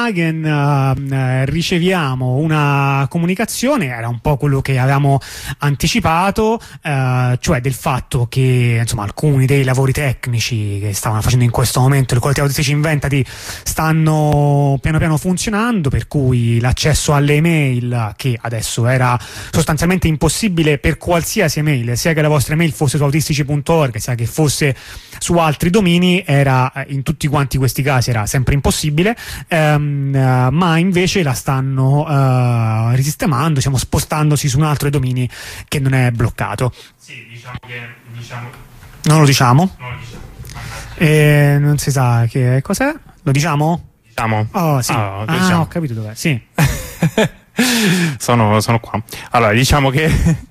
riceviamo una comunicazione, era un po' quello che avevamo anticipato, cioè del fatto che insomma alcuni dei lavori tecnici che stavano facendo in questo momento il collettivo autistici Inventati stanno piano piano funzionando, per cui l'accesso alle email, che adesso era sostanzialmente impossibile per qualsiasi email, sia che la vostra email fosse su autistici.org sia che fosse su altri domini, era in tutti quanti questi casi era sempre impossibile, ma invece la stanno risistemando, diciamo, spostandosi su un altro dei domini che non è bloccato. Sì, diciamo che non lo diciamo? Non lo diciamo. Non si sa che cos'è? Lo diciamo? Diciamo. Oh, sì. Diciamo. Ho capito dov'è. Sì. sono qua. Allora, diciamo che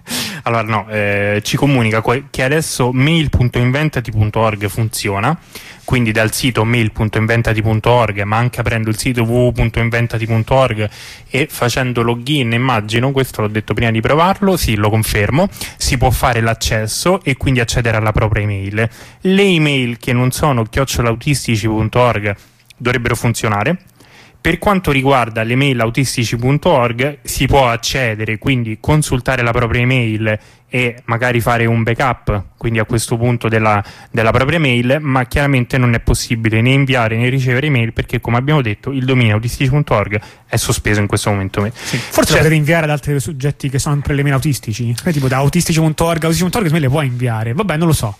ci comunica che adesso mail.inventati.org funziona, quindi dal sito mail.inventati.org, ma anche aprendo il sito www.inventati.org e facendo login, immagino, questo l'ho detto prima di provarlo, sì, lo confermo, si può fare l'accesso e quindi accedere alla propria email. Le email che non sono @autistici.org dovrebbero funzionare. Per quanto riguarda le mail autistici.org si può accedere, quindi consultare la propria email e magari fare un backup, quindi a questo punto della propria mail, ma chiaramente non è possibile né inviare né ricevere email perché, come abbiamo detto, il dominio autistici.org è sospeso in questo momento. Sì. Forse potete inviare ad altri soggetti che sono sempre le mail autistici, tipo da autistici.org me le puoi inviare, vabbè, non lo so.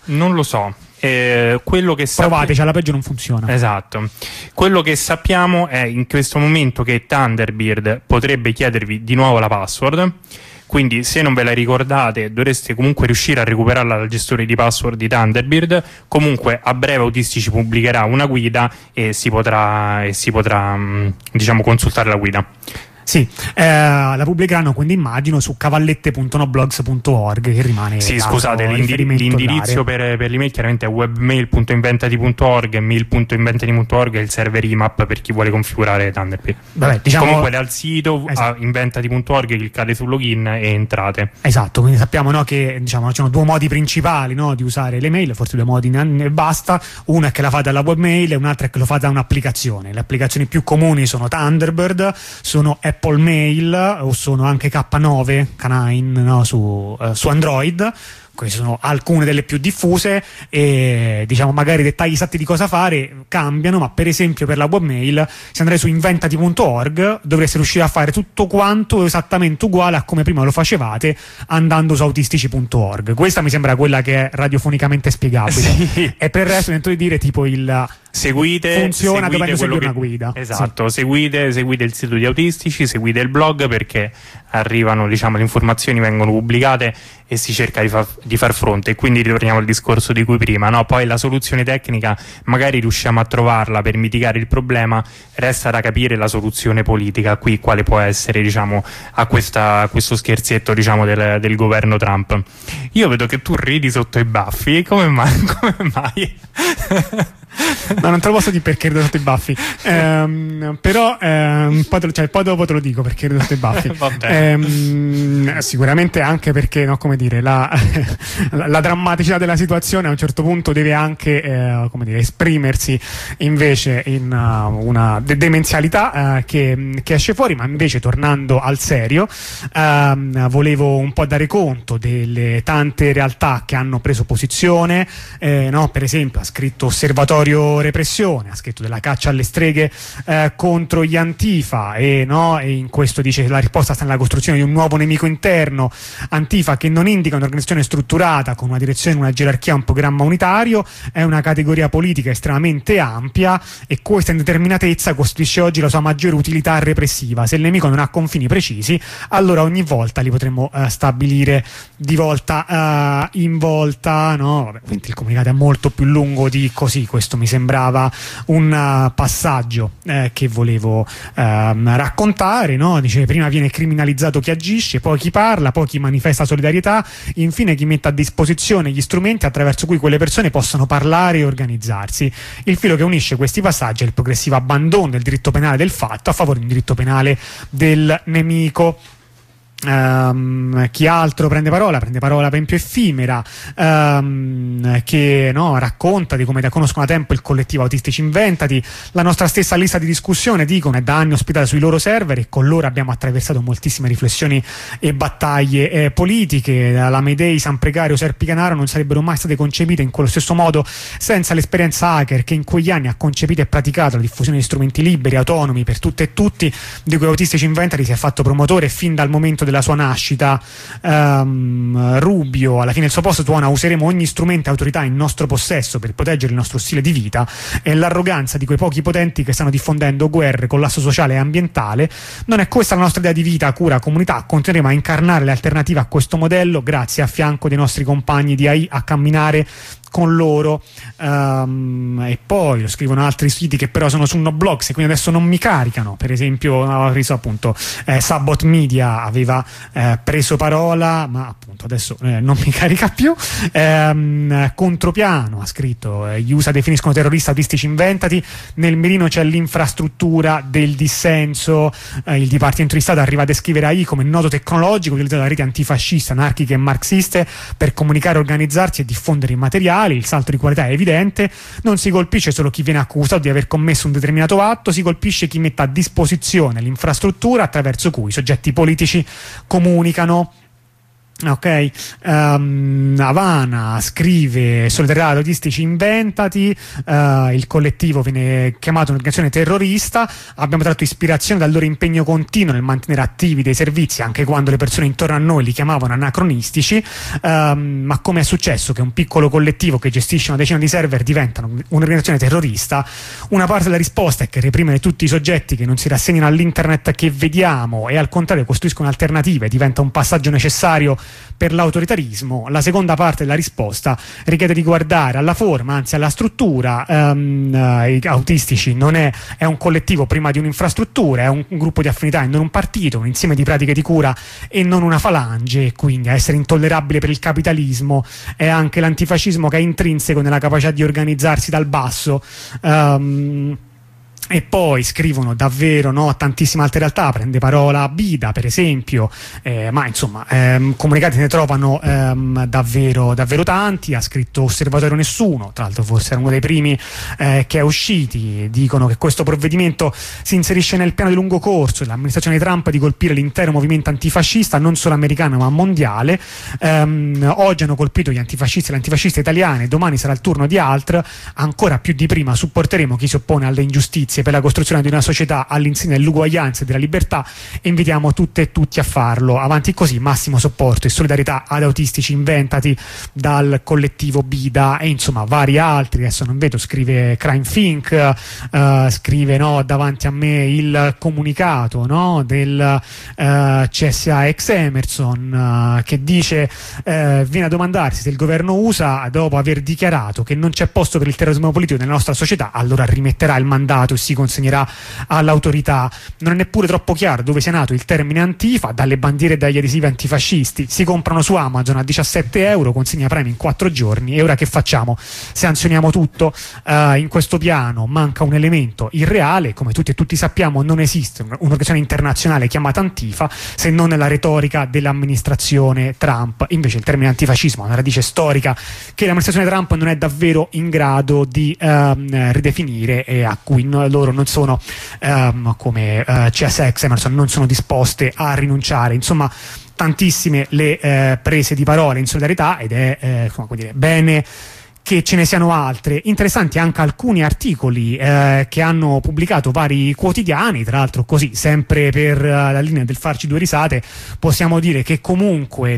Quello che provateci, alla peggio non funziona. Esatto. Quello che sappiamo è in questo momento che Thunderbird potrebbe chiedervi di nuovo la password, quindi se non ve la ricordate dovreste comunque riuscire a recuperarla dal gestore di password di Thunderbird. Comunque a breve Autistici pubblicherà una guida e si potrà diciamo consultare la guida. Sì, la pubblicheranno, quindi immagino, su cavallette.noblogs.org, che rimane. Sì, scusate, l'indirizzo per l'email chiaramente è webmail.inventati.org, mail.inventati.org è il server IMAP per chi vuole configurare Thunderbird. Vabbè, diciamo, comunque dal sito inventati.org cliccate sul login e entrate. Esatto, quindi sappiamo, no, che diciamo ci sono due modi principali, no, di usare le mail, forse due modi e basta. Una è che la fate dalla webmail e un'altra è che lo fate da un'applicazione. Le applicazioni più comuni sono Thunderbird, sono Apple Mail o sono anche K9, K9, no, su Android. Queste sono alcune delle più diffuse e diciamo magari i dettagli esatti di cosa fare cambiano, ma per esempio per la webmail, se andrei su inventati.org dovreste riuscire a fare tutto quanto esattamente uguale a come prima lo facevate andando su autistici.org. Questa mi sembra quella che è radiofonicamente spiegabile. Sì. E per il resto dentro di dire tipo il funziona dovendo seguire una guida. Esatto, sì. seguite il sito di Autistici, seguite il blog, perché arrivano, diciamo, le informazioni vengono pubblicate e si cerca di far fronte. E quindi ritorniamo al discorso di cui prima, no? Poi la soluzione tecnica magari riusciamo a trovarla per mitigare il problema, resta da capire la soluzione politica qui quale può essere, diciamo, a questo scherzetto, diciamo, del governo Trump. Io vedo che tu ridi sotto i baffi, come mai? No, non te lo posso dire perché rido sotto i baffi, però poi dopo te lo dico perché rido sotto i baffi. Sicuramente anche perché, no, come dire, la drammaticità della situazione a un certo punto deve anche come dire, esprimersi invece in una demenzialità che esce fuori. Ma invece, tornando al serio, volevo un po' dare conto delle tante realtà che hanno preso posizione, no? Per esempio ha scritto Osservatorio Repressione, ha scritto della caccia alle streghe contro gli Antifa e in questo dice la risposta sta nella costruzione di un nuovo nemico interno. Antifa, che non indica un'organizzazione strutturata con una direzione, una gerarchia, un programma unitario, è una categoria politica estremamente ampia e questa indeterminatezza costituisce oggi la sua maggiore utilità repressiva. Se il nemico non ha confini precisi, allora ogni volta li potremmo stabilire di volta in volta, no? Vabbè, quindi il comunicato è molto più lungo di così. Questo mi sembrava un passaggio che volevo raccontare, no? Dice: prima viene criminalizzato chi agisce, poi chi parla, poi chi manifesta solidarietà, infine chi mette a disposizione gli strumenti attraverso cui quelle persone possono parlare e organizzarsi. Il filo che unisce questi passaggi è il progressivo abbandono del diritto penale del fatto a favore di un diritto penale del nemico. Chi altro prende parola per esempio Effimera, che racconta di come conoscono da tempo il collettivo Autistici Inventati. La nostra stessa lista di discussione, dicono, è da anni ospitata sui loro server e con loro abbiamo attraversato moltissime riflessioni e battaglie politiche. La Mayday, San Precario, Serpi Canaro non sarebbero mai state concepite in quello stesso modo senza l'esperienza hacker che in quegli anni ha concepito e praticato la diffusione di strumenti liberi, autonomi per tutte e tutti, di cui Autistici Inventati si è fatto promotore fin dal momento della sua nascita. Rubio, alla fine del suo posto tuona: useremo ogni strumento e autorità in nostro possesso per proteggere il nostro stile di vita. E l'arroganza di quei pochi potenti che stanno diffondendo guerre, collasso sociale e ambientale. Non è questa la nostra idea di vita, cura, comunità. Continueremo a incarnare le alternative a questo modello, grazie a fianco dei nostri compagni di AI, a camminare con loro. E poi lo scrivono altri siti che però sono su Noblogs e quindi adesso non mi caricano. Per esempio avevo preso appunto Sabot Media aveva preso parola, ma appunto adesso non mi carica più. Contropiano ha scritto: gli USA definiscono terroristi Autistici Inventati, nel mirino c'è l'infrastruttura del dissenso, il Dipartimento di Stato arriva a descrivere AI come nodo tecnologico utilizzato da reti antifasciste, anarchiche e marxiste per comunicare, organizzarsi e diffondere i materiali. Il salto di qualità è evidente, non si colpisce solo chi viene accusato di aver commesso un determinato atto, si colpisce chi mette a disposizione l'infrastruttura attraverso cui i soggetti politici comunicano. Ok, Havana scrive: solidarietà Autistici Inventati, il collettivo viene chiamato un'organizzazione terrorista, abbiamo tratto ispirazione dal loro impegno continuo nel mantenere attivi dei servizi anche quando le persone intorno a noi li chiamavano anacronistici. Ma come è successo che un piccolo collettivo che gestisce una decina di server diventano un'organizzazione terrorista? Una parte della risposta è che reprimere tutti i soggetti che non si rassegnano all'internet che vediamo e al contrario costruiscono alternative diventa un passaggio necessario per l'autoritarismo. La seconda parte della risposta richiede di guardare alla forma, anzi alla struttura. I autistici non è un collettivo prima di un'infrastruttura, è un gruppo di affinità e non un partito, un insieme di pratiche di cura e non una falange. Quindi a essere intollerabile per il capitalismo è anche l'antifascismo, che è intrinseco nella capacità di organizzarsi dal basso. E poi scrivono davvero tantissime altre realtà, prende parola Bida per esempio, ma insomma comunicati ne trovano davvero tanti. Ha scritto Osservatorio Nessuno, tra l'altro forse era uno dei primi che è usciti. Dicono che questo provvedimento si inserisce nel piano di lungo corso dell'amministrazione di Trump di colpire l'intero movimento antifascista, non solo americano ma mondiale. Oggi hanno colpito gli antifascisti e le antifasciste italiane, domani sarà il turno di altri. Ancora più di prima supporteremo chi si oppone alle ingiustizie per la costruzione di una società all'insegna dell'uguaglianza e della libertà e invitiamo tutte e tutti a farlo. Avanti così, massimo supporto e solidarietà ad Autistici Inventati dal collettivo Bida. E insomma vari altri, adesso non vedo, scrive Crime Think, scrive davanti a me il comunicato del CSA ex Emerson, che dice viene a domandarsi se il governo USA, dopo aver dichiarato che non c'è posto per il terrorismo politico nella nostra società, allora rimetterà il mandato e si consegnerà all'autorità. Non è neppure troppo chiaro dove sia nato il termine Antifa, dalle bandiere e dagli adesivi antifascisti. Si comprano su Amazon a 17 euro, consegna premi in 4 giorni. E ora che facciamo? Sanzioniamo tutto? In questo piano manca un elemento irreale. Come tutti e tutti sappiamo, non esiste un'organizzazione internazionale chiamata Antifa se non nella retorica dell'amministrazione Trump. Invece il termine antifascismo ha una radice storica che l'amministrazione Trump non è davvero in grado di ridefinire e a cui loro non sono come CSX Emerson non sono disposte a rinunciare. Insomma, tantissime le prese di parole in solidarietà ed è bene che ce ne siano altre. Interessanti anche alcuni articoli che hanno pubblicato vari quotidiani, tra l'altro così, sempre per la linea del farci due risate, possiamo dire che comunque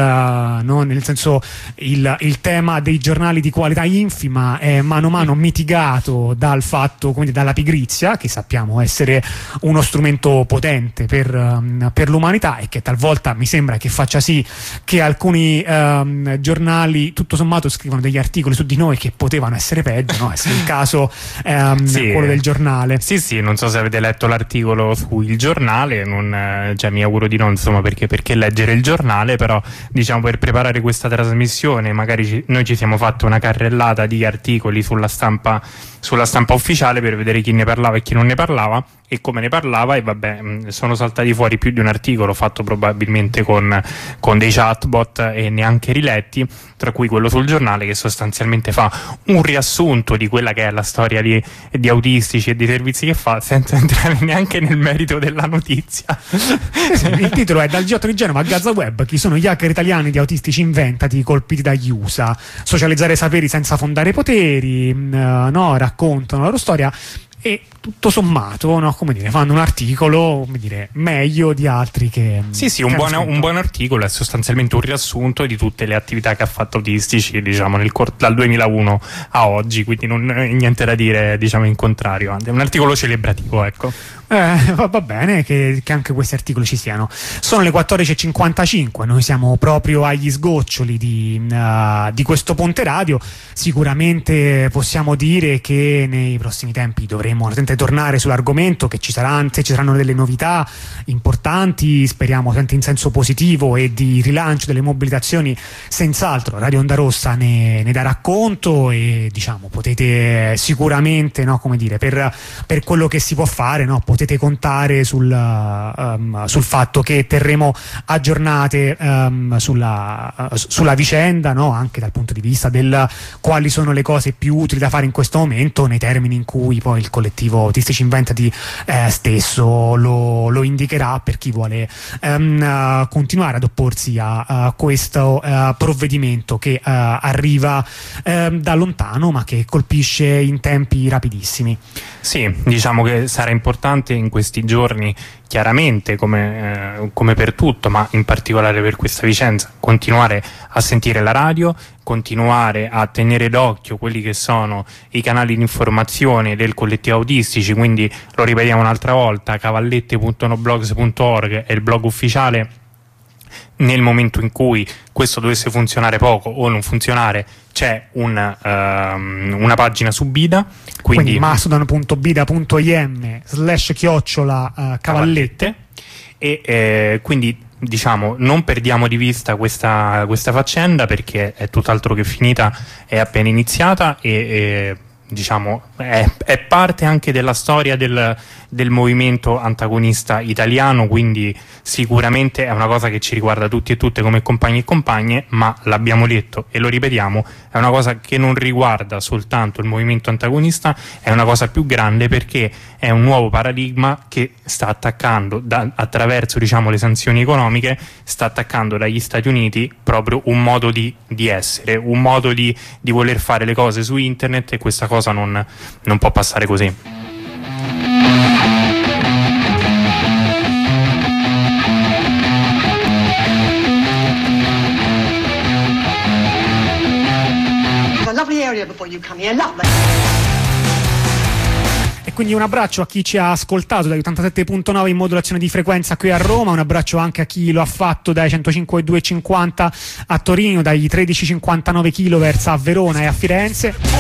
nel senso il tema dei giornali di qualità infima è mano a mano mitigato dal fatto, quindi dalla pigrizia, che sappiamo essere uno strumento potente per l'umanità e che talvolta mi sembra che faccia sì che alcuni giornali tutto sommato scrivono degli articoli su di noi che potevano essere peggio, no? È il caso sì, quello del giornale. Sì, non so se avete letto l'articolo su Il Giornale, mi auguro di no, insomma, perché leggere il giornale, però diciamo per preparare questa trasmissione magari noi ci siamo fatti una carrellata di articoli sulla stampa ufficiale per vedere chi ne parlava e chi non ne parlava, e come ne parlava, e vabbè, sono saltati fuori più di un articolo fatto probabilmente con dei chatbot e neanche riletti, tra cui quello sul Giornale, che sostanzialmente fa un riassunto di quella che è la storia di autistici e dei servizi che fa, senza entrare neanche nel merito della notizia. Il titolo è: dal G8 di Genova a Gaza Web, chi sono gli hacker italiani di autistici inventati colpiti dagli USA, socializzare saperi senza fondare poteri, no, raccontano la loro storia. E tutto sommato, no, come dire, fanno un articolo, come dire, meglio di altri che... Sì, un buon articolo, è sostanzialmente un riassunto di tutte le attività che ha fatto Autistici, diciamo, dal 2001 a oggi, quindi non niente da dire, diciamo, in contrario, è un articolo celebrativo, ecco. Va bene che anche questi articoli ci siano. Sono le 14:55, noi siamo proprio agli sgoccioli di questo Ponte Radio. Sicuramente possiamo dire che nei prossimi tempi dovremo tornare sull'argomento, che ci saranno delle novità importanti, speriamo sempre in senso positivo, e di rilancio delle mobilitazioni senz'altro Radio Onda Rossa ne darà conto, e diciamo potete sicuramente, no, come dire, per quello che si può fare, no, potete contare sul fatto che terremo aggiornate sulla vicenda, no, anche dal punto di vista del quali sono le cose più utili da fare in questo momento, nei termini in cui poi il collettivo Autistici Inventati stesso lo indicherà, per chi vuole continuare ad opporsi a questo provvedimento che arriva da lontano, ma che colpisce in tempi rapidissimi. Sì, diciamo che sarà importante in questi giorni, chiaramente come per tutto, ma in particolare per questa vicenda, continuare a sentire la radio, continuare a tenere d'occhio quelli che sono i canali di informazione del collettivo Autistici, quindi lo ripetiamo un'altra volta: cavallette.noblogs.org è il blog ufficiale. Nel momento in cui questo dovesse funzionare poco o non funzionare, c'è una pagina su Bida, quindi mastodon.bida.im/cavallette, e quindi diciamo non perdiamo di vista questa faccenda, perché è tutt'altro che finita, è appena iniziata, e diciamo è parte anche della storia del movimento antagonista italiano, quindi sicuramente è una cosa che ci riguarda tutti e tutte come compagni e compagne, ma l'abbiamo detto e lo ripetiamo, è una cosa che non riguarda soltanto il movimento antagonista, è una cosa più grande, perché è un nuovo paradigma che sta attaccando attraverso, diciamo, le sanzioni economiche, sta attaccando dagli Stati Uniti proprio un modo di essere, un modo di voler fare le cose su internet, e questa cosa non può passare così. E quindi un abbraccio a chi ci ha ascoltato dai 87.9 in modulazione di frequenza qui a Roma, un abbraccio anche a chi lo ha fatto dai 105.250 a Torino, dai 13.59 kHz a Verona e a Firenze.